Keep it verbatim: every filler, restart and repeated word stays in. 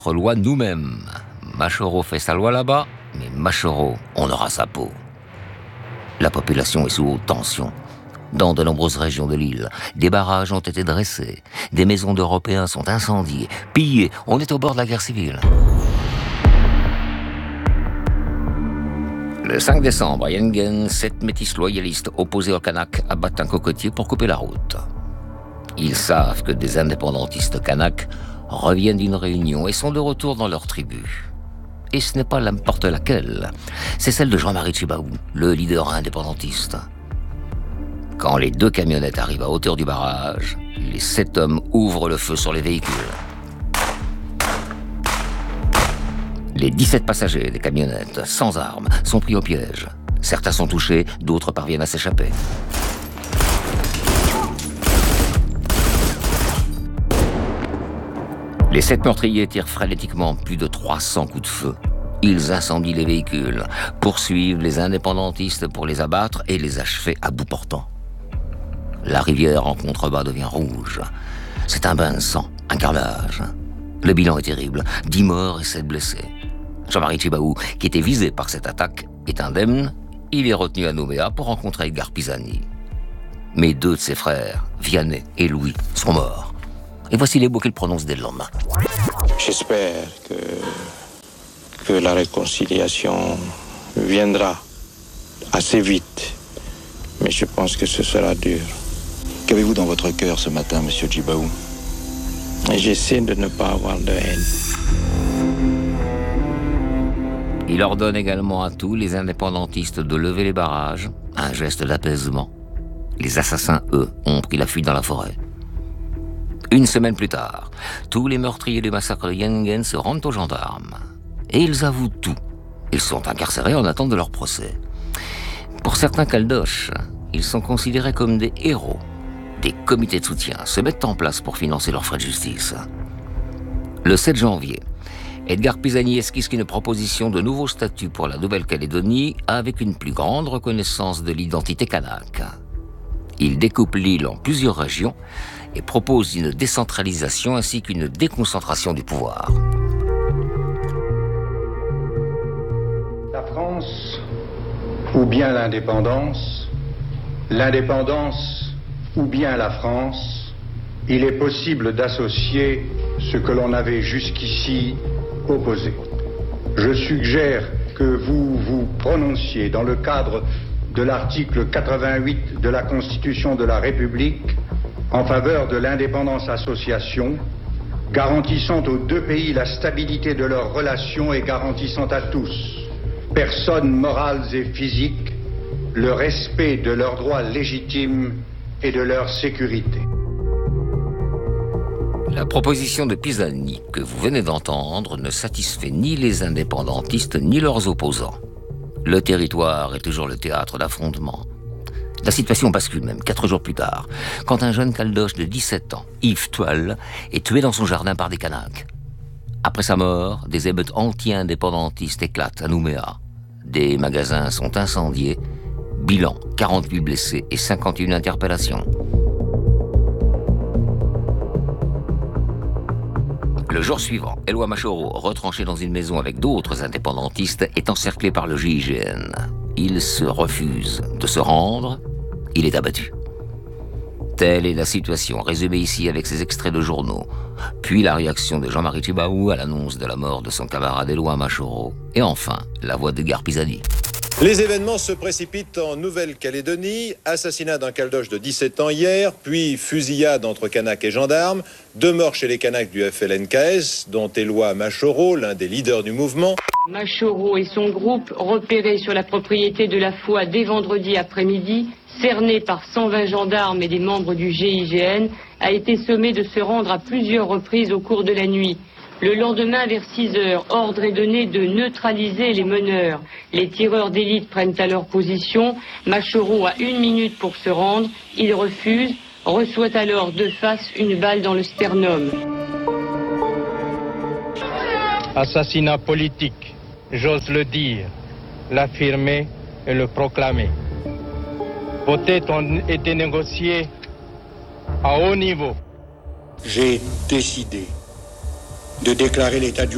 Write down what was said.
loi nous-mêmes. Machoro fait sa loi là-bas, mais Machoro, on aura sa peau. La population est sous haute tension. Dans de nombreuses régions de l'île, des barrages ont été dressés, des maisons d'Européens sont incendiées, pillées, on est au bord de la guerre civile. Le cinq décembre, à Yengen, sept métis loyalistes opposés aux Kanaks abattent un cocotier pour couper la route. Ils savent que des indépendantistes Kanaks reviennent d'une réunion et sont de retour dans leur tribu. Et ce n'est pas n'importe laquelle, c'est celle de Jean-Marie Tjibaou, le leader indépendantiste. Quand les deux camionnettes arrivent à hauteur du barrage, les sept hommes ouvrent le feu sur les véhicules. Les dix-sept passagers des camionnettes, sans armes, sont pris au piège. Certains sont touchés, d'autres parviennent à s'échapper. Les sept meurtriers tirent frénétiquement plus de trois cents coups de feu. Ils incendient les véhicules, poursuivent les indépendantistes pour les abattre et les achever à bout portant. La rivière en contrebas devient rouge. C'est un bain de sang, un carnage. Le bilan est terrible, dix morts et sept blessés. Jean-Marie Tjibaou, qui était visé par cette attaque, est indemne. Il est retenu à Nouméa pour rencontrer Edgar Pisani. Mais deux de ses frères, Vianney et Louis, sont morts. Et voici les mots qu'il prononce dès le lendemain. J'espère que, que la réconciliation viendra assez vite. Mais je pense que ce sera dur. Qu'avez-vous dans votre cœur ce matin, monsieur Tjibaou? J'essaie de ne pas avoir de haine. Il ordonne également à tous les indépendantistes de lever les barrages, un geste d'apaisement. Les assassins, eux, ont pris la fuite dans la forêt. Une semaine plus tard, tous les meurtriers du massacre de Yengen se rendent aux gendarmes. Et ils avouent tout. Ils sont incarcérés en attente de leur procès. Pour certains Caldoches, ils sont considérés comme des héros. Des comités de soutien se mettent en place pour financer leurs frais de justice. Le sept janvier, Edgar Pisani esquisse une proposition de nouveau statut pour la Nouvelle-Calédonie avec une plus grande reconnaissance de l'identité kanak. Il découpe l'île en plusieurs régions et propose une décentralisation ainsi qu'une déconcentration du pouvoir. La France ou bien l'indépendance, l'indépendance ou bien la France, il est possible d'associer ce que l'on avait jusqu'ici opposé. Je suggère que vous vous prononciez dans le cadre de l'article quatre-vingt-huit de la Constitution de la République en faveur de l'indépendance-association, garantissant aux deux pays la stabilité de leurs relations et garantissant à tous, personnes morales et physiques, le respect de leurs droits légitimes et de leur sécurité. La proposition de Pisani que vous venez d'entendre ne satisfait ni les indépendantistes ni leurs opposants. Le territoire est toujours le théâtre d'affrontements. La situation bascule même quatre jours plus tard, quand un jeune caldoche de dix-sept ans, Yves Toile, est tué dans son jardin par des Kanaks. Après sa mort, des émeutes anti-indépendantistes éclatent à Nouméa. Des magasins sont incendiés. Bilan, quarante-huit blessés et cinquante et une interpellations. Le jour suivant, Éloi Machoro, retranché dans une maison avec d'autres indépendantistes, est encerclé par le G I G N. Il se refuse de se rendre. Il est abattu. Telle est la situation, résumée ici avec ces extraits de journaux. Puis la réaction de Jean-Marie Tjibaou à l'annonce de la mort de son camarade Éloi Machoro. Et enfin, la voix d'Edgar Pisani. Les événements se précipitent en Nouvelle-Calédonie. Assassinat d'un caldoche de dix-sept ans hier, puis fusillade entre Kanaks et gendarmes. Deux morts chez les Kanaks du F L N K S, dont Éloi Machoro, l'un des leaders du mouvement. Machoro et son groupe, repérés sur la propriété de la Foi dès vendredi après-midi, cerné par cent vingt gendarmes et des membres du G I G N, a été sommé de se rendre à plusieurs reprises au cours de la nuit. Le lendemain, vers six heures, ordre est donné de neutraliser les meneurs. Les tireurs d'élite prennent alors position. Machoro a une minute pour se rendre. Il refuse, reçoit alors de face une balle dans le sternum. Assassinat politique, j'ose le dire, l'affirmer et le proclamer. Peut-être ont été négociés à haut niveau. J'ai décidé de déclarer l'état d'urgence.